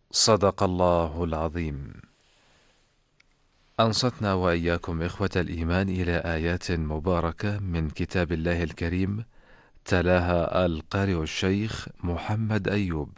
صدق الله العظيم. أنصتنا وإياكم إخوة الإيمان إلى آيات مباركة من كتاب الله الكريم، تلاها القارئ الشيخ محمد أيوب.